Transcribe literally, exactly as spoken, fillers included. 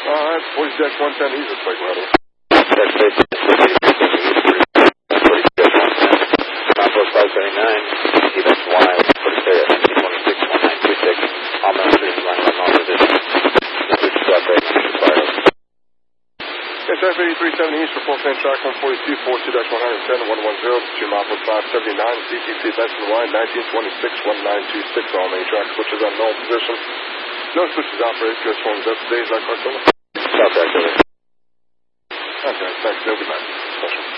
Alright, forty dash one ten east is Lake Ready. That's basically Southwest five seventy-nine, East Y, Forty Stereo, nineteen twenty-six, one nine two six, all masters running on all positions. Which is up right now, fire. Yes, F eighty-three seventy east for full fan track one forty-two, forty-two dash one ten, one one zero, two Southwest five seventy-nine, C T C Benson Y, nineteen twenty-six, one nine two six, all main track switches on null position. No switches operated, good forms up today, is that correct? Stop that, Billy. Okay, thanks, Joe. Good night. Special.